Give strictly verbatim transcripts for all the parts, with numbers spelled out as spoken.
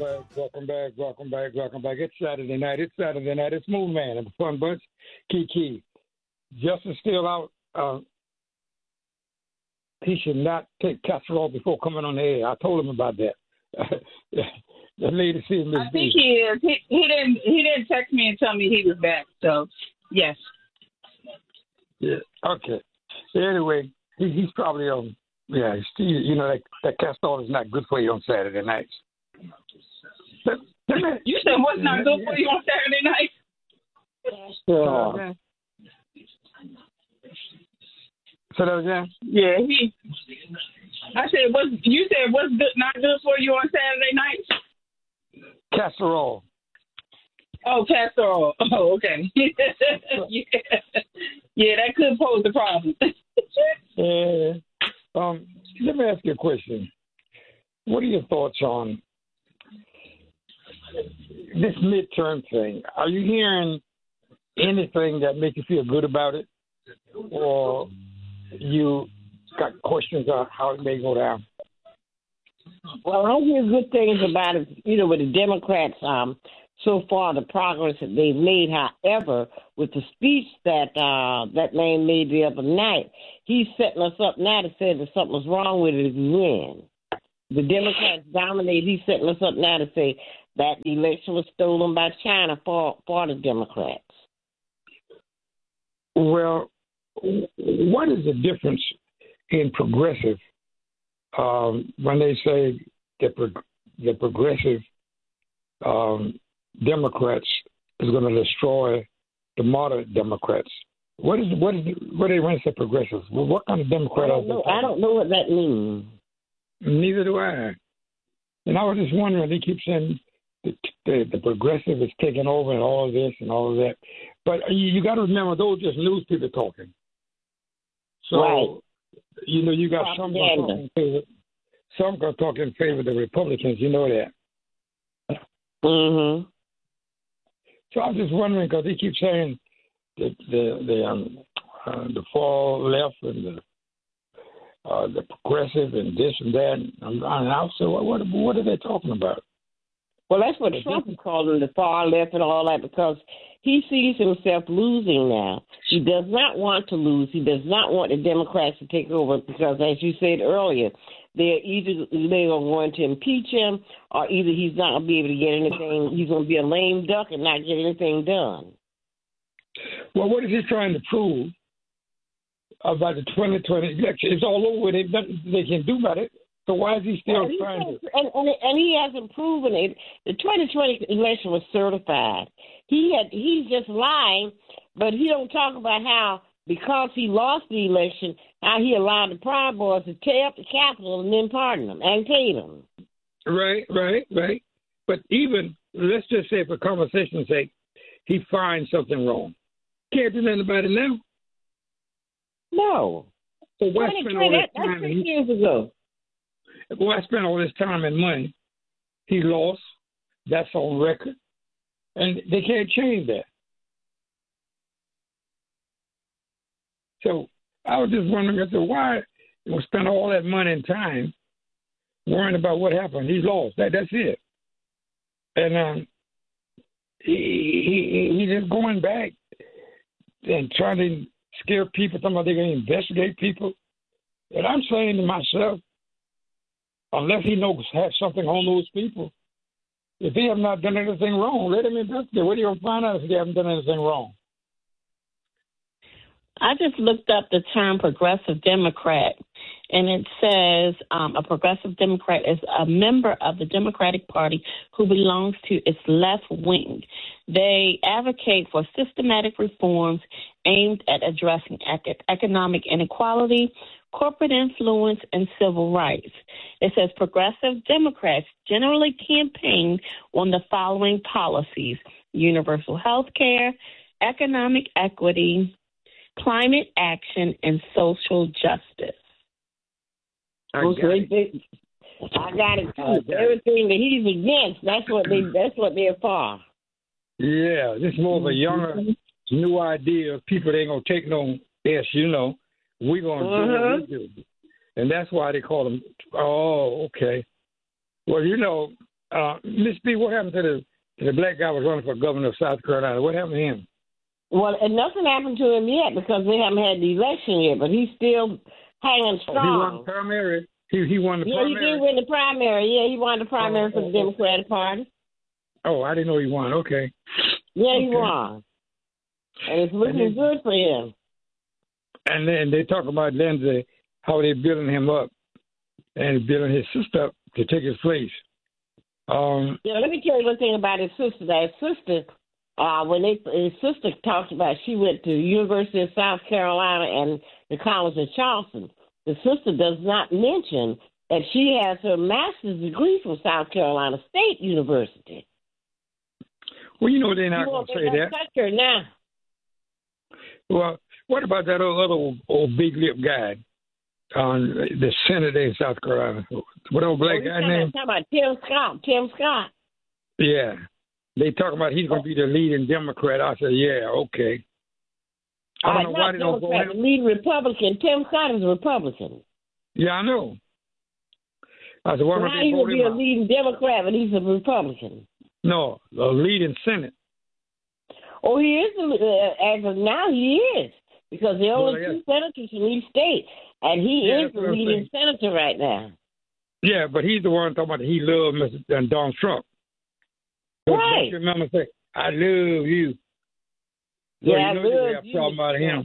back, welcome back, welcome back, welcome back. It's Saturday night. It's Saturday night. It's Moon Man and the Fun Bunch. Kiki. Justin's still out. Uh, he should not take casserole before coming on the air. I told him about that. The lady see Miss I think he is. He, he didn't. He didn't text me and tell me he was back. So yes. Yeah. Okay. So anyway, he, he's probably on. Yeah. He's still, you know that that casserole is not good for you on Saturday nights. But, you said what's not good for you on Saturday night? So, so that again? Yeah, he. I said, what's you said what's good, not good for you on Saturday nights? Casserole. Oh, casserole. Oh, okay. yeah. yeah, that could pose a problem. Yeah. Um, let me ask you a question. What are your thoughts on this midterm thing? Are you hearing anything that makes you feel good about it, or you got questions on how it may go down? Well, I hear good things about it, you know, with the Democrats, um, so far, the progress that they've made. However, with the speech that uh, that man made the other night, he's setting us up now to say that something's wrong with it if we win. The Democrats dominate. He's setting us up now to say that the election was stolen by China for, for the Democrats. Well, what is the difference in progressive um, when they say that pro- the progressive um, Democrats is going to destroy the moderate Democrats? What is what is what do they want to say progressive? Well, what kind of Democrat I are don't they? know. I don't know what that means. Neither do I. And I was just wondering. They keep saying the, the, the progressive is taking over and all of this and all of that. But you, you got to remember, those are just news people talking. So, right. you know, you got some going to talk in favor, some going to talk in favor of the Republicans. You know that. Mm-hmm. So I was just wondering because they keep saying the the the um, uh, the far left and the uh, the progressive and this and that. And I said, what, what what are they talking about? Well, that's what Trump is calling the far left and all that because he sees himself losing now. He does not want to lose. He does not want the Democrats to take over because, as you said earlier, they're either they are going to impeach him or either he's not going to be able to get anything. He's going to be a lame duck and not get anything done. Well, what is he trying to prove about the twenty twenty election? It's all over with. There's nothing they can do about it. So why is he still and trying he, to? And, and, and he hasn't proven it. The twenty twenty election was certified. He had he's just lying, but he don't talk about how because he lost the election, how he allowed the Proud Boys to tear up the Capitol and then pardon them and pay them. Right, right, right. But even let's just say, for conversation's sake, he finds something wrong. Can't do nothing about it now. No. So why spend all this That's time? six years ago. Why spend all this time and money? He lost. That's on record. And they can't change that. So I was just wondering, I said, why you spend all that money and time worrying about what happened? He lost. That That's it. And um, he, he, he's just going back and trying to scare people, talking about they're going to investigate people. And I'm saying to myself, unless he knows has something on those people, if they have not done anything wrong, let him investigate. What are you going to find out if they haven't done anything wrong? I just looked up the term progressive Democrat, and it says um, a progressive Democrat is a member of the Democratic Party who belongs to its left wing. They advocate for systematic reforms aimed at addressing ec- economic inequality, corporate influence, and civil rights. It says progressive Democrats generally campaign on the following policies: universal health care, economic equity, climate action, and social justice. I got okay, it. they, I got it too. I got Everything that he's against, that's what they that's what they're for. Yeah, this is more of a younger, new idea of people that ain't going to take no S, you know. We're going to Uh-huh. do what we do. And that's why they call them, oh, okay. Well, you know, uh, Miss B, what happened to the to the black guy who was running for governor of South Carolina? What happened to him? Well, and nothing happened to him yet because they haven't had the election yet, but he's still hanging strong. Oh, he won the primary. He he won the yeah, primary. Yeah, he did win the primary. Yeah, he won the primary oh, for the oh, Democratic Party. Oh, I didn't know he won. Okay. Yeah, okay. he won. And it's looking and then, good for him. And then they talk about Lindsey, how they're building him up and building his sister up to take his place. Um, yeah, let me tell you one thing about his sister. That his sister, uh, when they, his sister talked about, she went to the University of South Carolina and the College of Charleston. The sister does not mention that she has her master's degree from South Carolina State University. Well, you know they're not going to say that. Touch her now. Well, what about that other old, old big lip guy on the senator in South Carolina? What old black oh, guy name? Talking about Tim Scott. Tim Scott. Yeah, they talking about he's going to be the leading Democrat. I said, yeah, okay. I don't uh, know why they don't go in. The leading Republican. Tim Scott is a Republican. Yeah, I know. I said, why so don't how they he vote will be him a out? leading Democrat, but he's a Republican. No, the leading Senate. Oh, he is. Uh, as of now, he is. Because there are only well, two senators from each state. And he yeah, is the leading senator right now. Yeah, but he's the one talking about he loved Mister Donald Trump. So right. You remember say, I love you. So yeah, you know I love have you. Talking about him.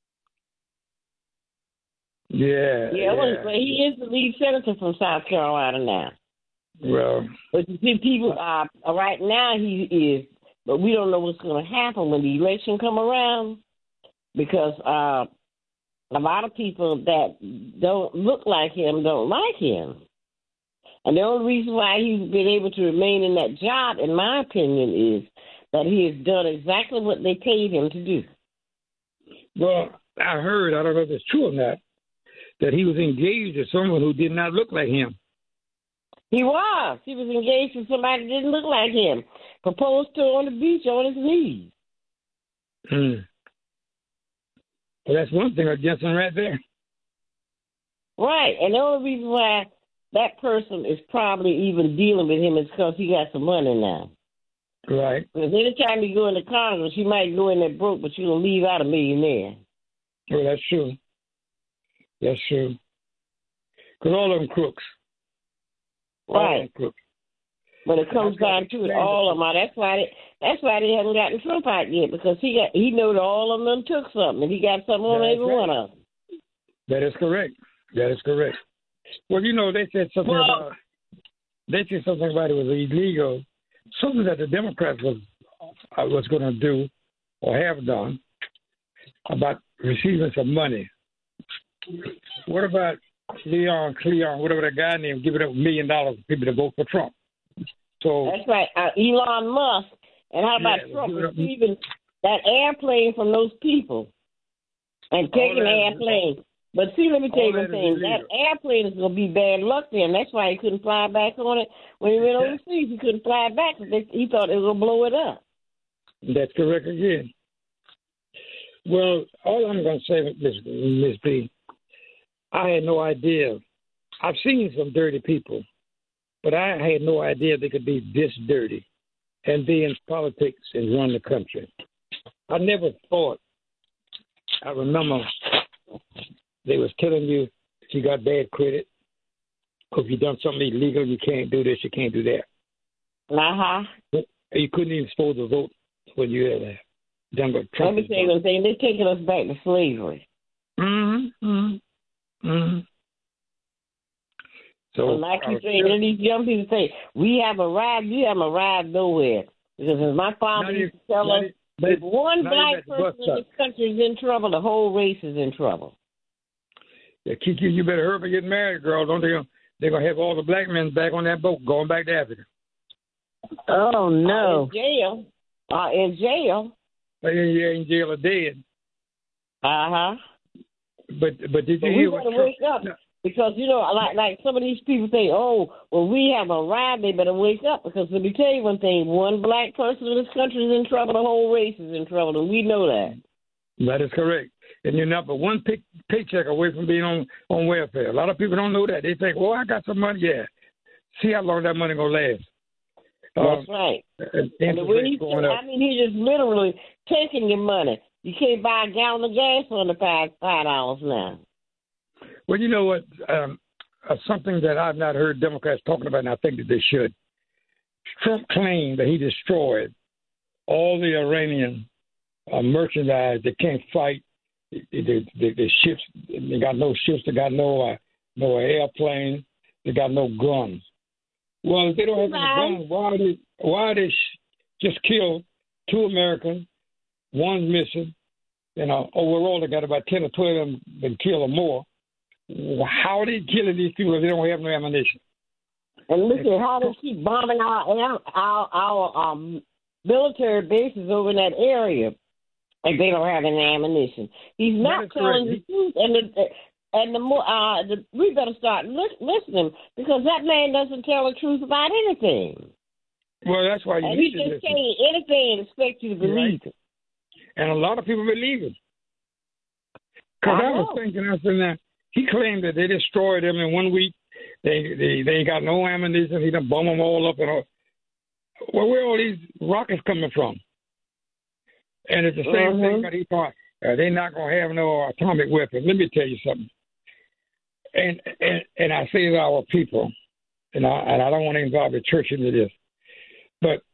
Yeah. Yeah, yeah. Well, he is the lead senator from South Carolina now. Well. But you see, people, uh, right now he is, but we don't know what's going to happen when the election come around because uh, a lot of people that don't look like him don't like him. And the only reason why he's been able to remain in that job, in my opinion, is that he has done exactly what they paid him to do. Well, I heard, I don't know if it's true or not, that he was engaged to someone who did not look like him. He was. He was engaged to somebody that didn't look like him. Proposed to on the beach on his knees. Hmm. Well, that's one thing against him right there. Right. And the only reason why that person is probably even dealing with him is because he got some money now. Right. Because anytime you go into Congress, you might go in there broke, but you're going to leave out a millionaire. Well, that's true. That's true. Because all of them crooks. All right. Of them crooks. When it comes down to it, all of them are. That's why they, that's why they haven't gotten Trump out yet, because he got he knew that all of them took something, and he got something on every right. one of them. That is correct. That is correct. Well, you know, they said something well, about they said something about it was illegal, something that the Democrats was uh, was going to do or have done about receiving some money. What about Leon Cleon, whatever that guy named, giving up a million dollars to people to vote for Trump? So that's right, uh, Elon Musk. And how about yeah, Trump receiving that airplane from those people and taking the airplane? But see, let me tell you one thing. That airplane is going to be bad luck then. That's why he couldn't fly back on it. When he went overseas, he couldn't fly back because he thought it was going to blow it up. That's correct again. Well, all I'm going to say, Miss Miss B, I had no idea. I've seen some dirty people, but I had no idea they could be this dirty and be in politics and run the country. I never thought. I remember they was telling you if you got bad credit, or if you done something illegal, you can't do this, you can't do that. Uh-huh. You couldn't even supposed to vote when you were there. Done what Trump Let me tell you one thing. They're taking us back to slavery. Mm-hmm. Mm-hmm. Mm-hmm. So, and like you say, sure. these young people say, we have arrived, you haven't arrived nowhere. Because as my father used to tell us, if one black person in this country is in trouble, the whole race is in trouble. Yeah, Kiki, you better hurry up and get married, girl. Don't they? They're going to have all the black men back on that boat going back to Africa. Oh, no. Uh, in jail. Uh, in jail. Yeah, in jail or dead. Uh-huh. But but did you but hear we what Trump... wake up. No. Because, you know, like like some of these people say, oh, well, we have arrived, they better wake up. Because let me tell you one thing, one black person in this country is in trouble, the whole race is in trouble, and we know that. That is correct. And you're not but one pay- paycheck away from being on, on welfare. A lot of people don't know that. They think, well, I got some money. Yeah. See how long that money going to last. That's um, right. And, and the way he, going I mean, he just literally taking your money. You can't buy a gallon of gas for the five five dollars now. Well, you know what? Um, uh, something that I've not heard Democrats talking about, and I think that they should. Trump claimed that he destroyed all the Iranian uh, merchandise. They can't fight. The, the, the, the ships, they got no ships. They got no uh, no airplanes. They got no guns. Well, if they don't have any guns, why are they, why are they sh- just kill two Americans? One's missing. You know, overall, they got about ten or twelve of them been killed or more. How are they killing these people if they don't have no ammunition? And look at how they keep bombing our our, our um, military bases over in that area, and they don't have any ammunition. He's not telling the truth, and the and the more uh, the, we better start li- listening because that man doesn't tell the truth about anything. Well, that's why you and need he to just listen. saying anything and expect you to believe right. it. And a lot of people believe it. Because I, I was thinking, I said, now, he claimed that they destroyed them in one week. They they they ain't got no ammunition. He done bomb them all up and all. Well, where are all these rockets coming from? And it's the same mm-hmm. thing that he thought. Uh, they're not going to have no atomic weapons. Let me tell you something. And and, and I say to our people, and I, and I don't want to involve the church into this, but